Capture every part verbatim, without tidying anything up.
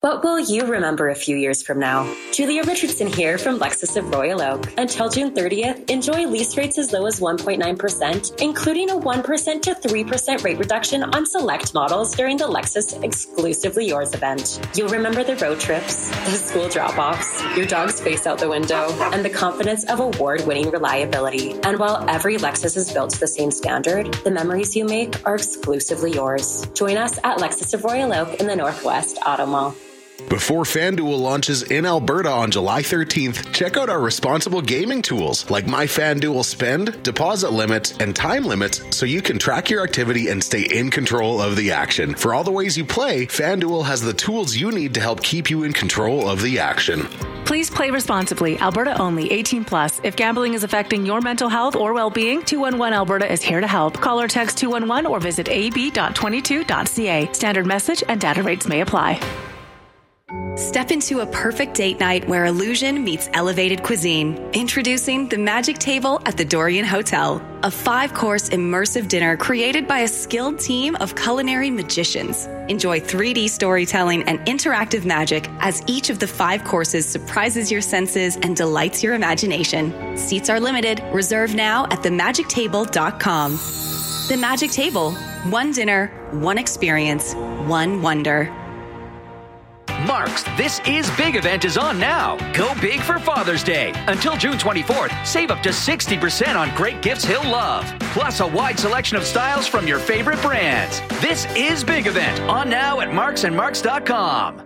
What will you remember a few years from now? Julia Richardson here from Lexus of Royal Oak. Until June thirtieth, enjoy lease rates as low as one point nine percent, including a one percent to three percent rate reduction on select models during the Lexus Exclusively Yours event. You'll remember the road trips, the school drop-offs, your dog's face out the window, and the confidence of award-winning reliability. And while every Lexus is built to the same standard, the memories you make are exclusively yours. Join us at Lexus of Royal Oak in the Northwest Auto Mall. Before FanDuel launches in Alberta on July thirteenth, check out our responsible gaming tools like My FanDuel Spend, deposit limits, and time limits so you can track your activity and stay in control of the action. For all the ways you play, FanDuel has the tools you need to help keep you in control of the action. Please play responsibly. Alberta only. eighteen plus. If gambling is affecting your mental health or well-being, two one one Alberta is here to help. Call or text two one one or visit a b dot twenty-two dot c a. Standard message and data rates may apply. Step into a perfect date night where illusion meets elevated cuisine. Introducing the Magic Table at the Dorian Hotel, a five-course immersive dinner created by a skilled team of culinary magicians. Enjoy three D storytelling and interactive magic as each of the five courses surprises your senses and delights your imagination. Seats are limited. Reserve now at the magic table dot com. The Magic Table. One dinner, one experience, one wonder. Mark's This Is Big event is on now. Go big for Father's Day. Until June twenty-fourth, save up to sixty percent on great gifts he'll love. Plus a wide selection of styles from your favorite brands. This Is Big event on now at marks and marks dot com.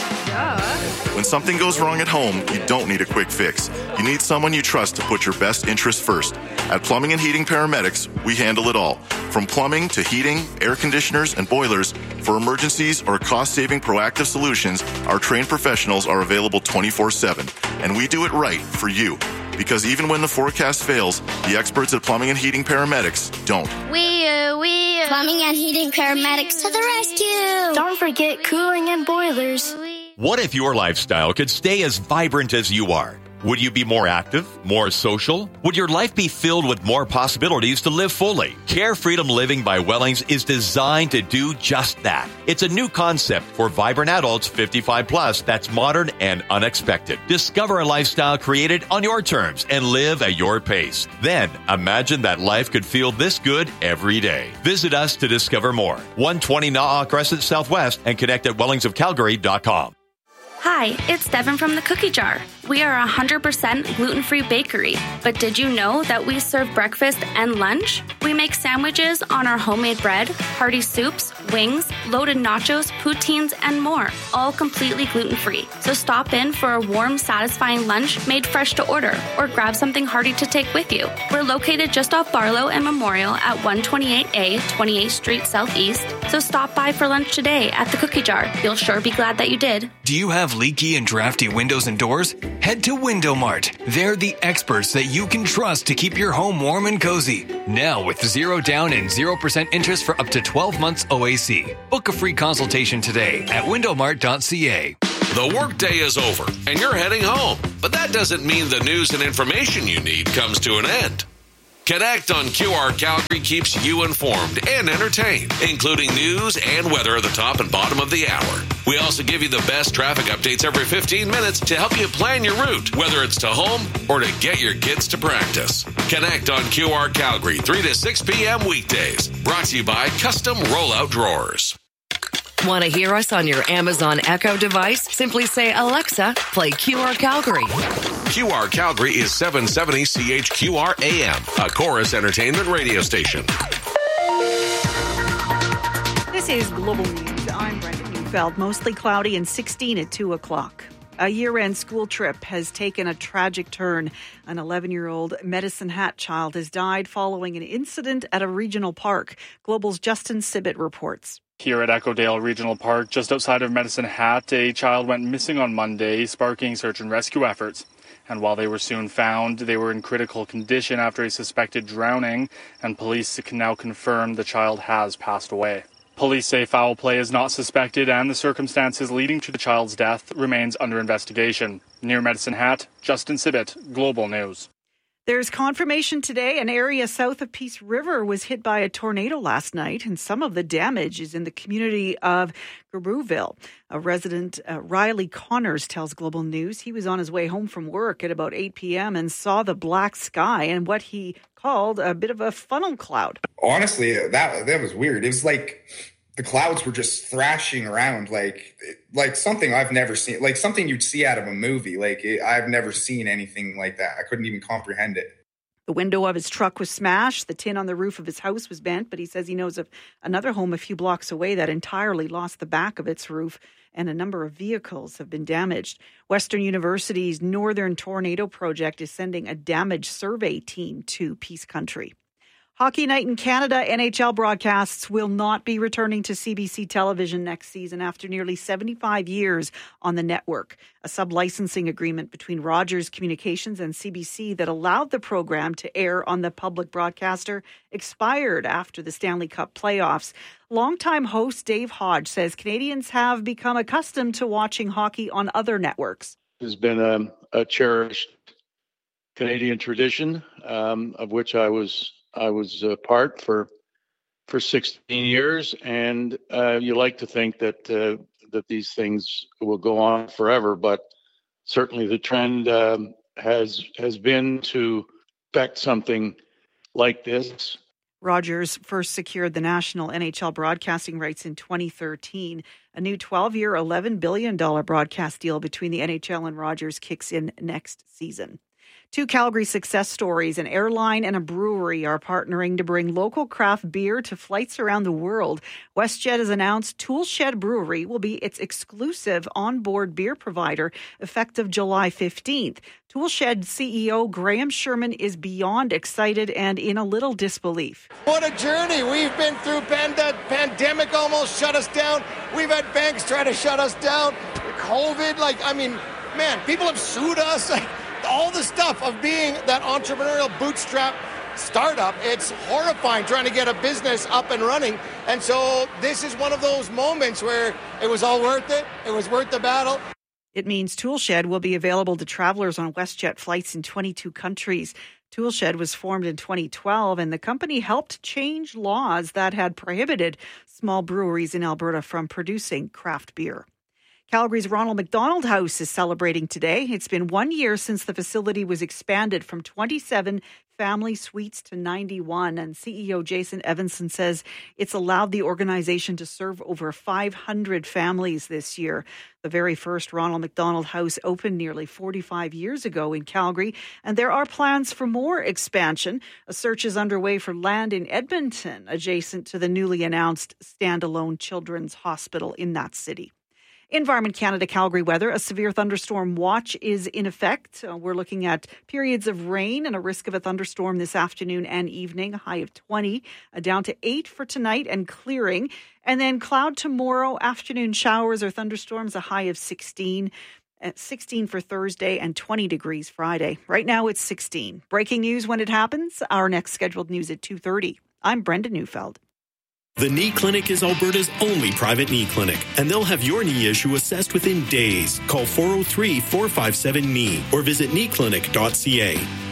When something goes wrong at home, you don't need a quick fix. You need someone you trust to put your best interests first. At Plumbing and Heating Paramedics, we handle it all. From plumbing to heating, air conditioners, and boilers, for emergencies or cost-saving proactive solutions, our trained professionals are available twenty-four seven. And we do it right for you. Because even when the forecast fails, the experts at Plumbing and Heating Paramedics don't. We, uh, we, uh, Plumbing and Heating Paramedics to the rescue! Don't forget cooling and boilers. What if your lifestyle could stay as vibrant as you are? Would you be more active, more social? Would your life be filled with more possibilities to live fully? Care Freedom Living by Wellings is designed to do just that. It's a new concept for vibrant adults fifty-five plus that's modern and unexpected. Discover a lifestyle created on your terms and live at your pace. Then imagine that life could feel this good every day. Visit us to discover more. one twenty Na'a Crescent Southwest and connect at wellings of calgary dot com. Hi, it's Devin from the Cookie Jar. We are a one hundred percent gluten-free bakery, but did you know that we serve breakfast and lunch? We make sandwiches on our homemade bread, hearty soups, wings, loaded nachos, poutines, and more, all completely gluten-free. So stop in for a warm, satisfying lunch made fresh to order, or grab something hearty to take with you. We're located just off Barlow and Memorial at one twenty-eight A, twenty-eighth Street Southeast, so stop by for lunch today at the Cookie Jar. You'll sure be glad that you did. Do you have leaky and drafty windows and doors? Head to Window Mart. They're the experts that you can trust to keep your home warm and cozy. Now with zero down and zero percent interest for up to twelve months O A C. Book a free consultation today at window mart dot c a. The workday is over and you're heading home, but that doesn't mean the news and information you need comes to an end. Connect on Q R Calgary keeps you informed and entertained, including news and weather at the top and bottom of the hour. We also give you the best traffic updates every fifteen minutes to help you plan your route, whether it's to home or to get your kids to practice. Connect on Q R Calgary, three to six p.m. weekdays. Brought to you by Custom Rollout Drawers. Want to hear us on your Amazon Echo device? Simply say, Alexa, play Q R Calgary. Q R Calgary is seven seventy C H Q R A M, a Chorus Entertainment radio station. This is Global News. I'm Brenda Neufeld. Mostly cloudy and sixteen at two o'clock. A year-end school trip has taken a tragic turn. An eleven-year-old Medicine Hat child has died following an incident at a regional park. Global's Justin Sibbett reports. Here at Echodale Regional Park, just outside of Medicine Hat, a child went missing on Monday, sparking search and rescue efforts. And while they were soon found, they were in critical condition after a suspected drowning, and police can now confirm the child has passed away. Police say foul play is not suspected, and the circumstances leading to the child's death remains under investigation. Near Medicine Hat, Justin Sibbett, Global News. There's confirmation today an area south of Peace River was hit by a tornado last night, and some of the damage is in the community of Garbouville. A resident, uh, Riley Connors, tells Global News he was on his way home from work at about eight p.m. and saw the black sky and what he called a bit of a funnel cloud. Honestly, that that was weird. It was like the clouds were just thrashing around like like something I've never seen, like something you'd see out of a movie. Like it, I've never seen anything like that. I couldn't even comprehend it. The window of his truck was smashed. The tin on the roof of his house was bent, but he says he knows of another home a few blocks away that entirely lost the back of its roof, and a number of vehicles have been damaged. Western University's Northern Tornado Project is sending a damage survey team to Peace Country. Hockey Night in Canada N H L broadcasts will not be returning to C B C television next season after nearly seventy-five years on the network. A sub-licensing agreement between Rogers Communications and C B C that allowed the program to air on the public broadcaster expired after the Stanley Cup playoffs. Longtime host Dave Hodge says Canadians have become accustomed to watching hockey on other networks. There's been a, a cherished Canadian tradition um, of which I was I was a part for for sixteen years, and uh, you like to think that uh, that these things will go on forever. But certainly, the trend um, has has been to expect something like this. Rogers first secured the national N H L broadcasting rights in twenty thirteen. A new twelve-year, eleven billion dollars broadcast deal between the N H L and Rogers kicks in next season. Two Calgary success stories, an airline and a brewery, are partnering to bring local craft beer to flights around the world. WestJet has announced Toolshed Brewery will be its exclusive onboard beer provider effective July fifteenth. Toolshed C E O Graham Sherman is beyond excited and in a little disbelief. What a journey. We've been through pand- pandemic almost shut us down. We've had banks try to shut us down. COVID, like, I mean, man, people have sued us. All the stuff of being that entrepreneurial bootstrap startup, it's horrifying trying to get a business up and running. And so this is one of those moments where it was all worth it. It was worth the battle. It means Toolshed will be available to travelers on WestJet flights in twenty-two countries. Toolshed was formed in twenty twelve, and the company helped change laws that had prohibited small breweries in Alberta from producing craft beer. Calgary's Ronald McDonald House is celebrating today. It's been one year since the facility was expanded from twenty-seven family suites to ninety-one. And C E O Jason Evanson says it's allowed the organization to serve over five hundred families this year. The very first Ronald McDonald House opened nearly forty-five years ago in Calgary, and there are plans for more expansion. A search is underway for land in Edmonton, adjacent to the newly announced standalone children's hospital in that city. Environment Canada Calgary weather. A severe thunderstorm watch is in effect. Uh, we're looking at periods of rain and a risk of a thunderstorm this afternoon and evening. A high of twenty, uh, down to eight for tonight and clearing. And then cloud tomorrow, afternoon showers or thunderstorms, a high of sixteen. At sixteen for Thursday and twenty degrees Friday. Right now it's sixteen. Breaking news when it happens. Our next scheduled news at two thirty. I'm Brenda Neufeld. The Knee Clinic is Alberta's only private knee clinic, and they'll have your knee issue assessed within days. Call four oh three, four five seven, K N E E or visit knee clinic dot c a.